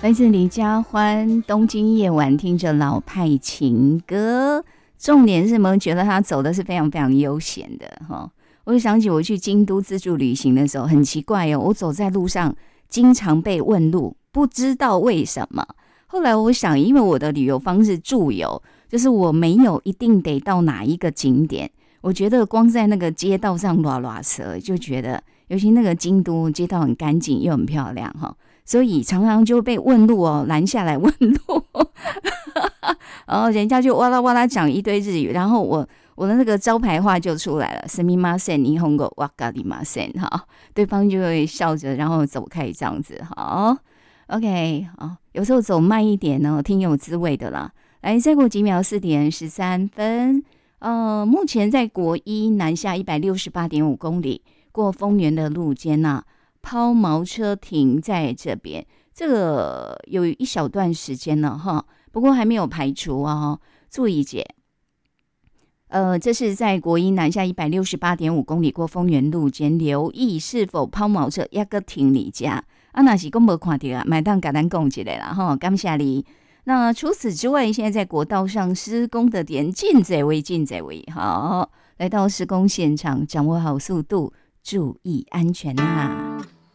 来自李佳欢，东京夜晚听着老派情歌。重点是有没有觉得他走的是非常非常悠闲的哈？我就想起我去京都自助旅行的时候，很奇怪哦，我走在路上经常被问路，不知道为什么。后来我想，因为我的旅游方式驻游，就是我没有一定得到哪一个景点。我觉得光在那个街道上拉拉扯，就觉得，尤其那个京都街道很干净又很漂亮哈。所以常常就被问路哦，拦下来问路，然后人家就哇啦哇啦讲一堆日语，然后我的那个招牌话就出来了，すみません、日本語わかりません哈，对方就会笑着然后走开这样子。好 ，OK 好，有时候走慢一点呢，挺有滋味的啦。来，再过几秒，4:13，目前在国一南下168.5公里，过丰原的路肩呐。抛锚车停在这边，这个有一小段时间了哈，不过还没有排除哦。注意姐，这是在国一南下168.5公里过丰原路间，留意是否抛锚车要个停你家啊？那是讲没看到啊，买当给咱讲一下啦哈，感谢你。那除此之外，现在在国道上施工的点尽在位，尽在位。好，来到施工现场，掌握好速度，注意安全呐。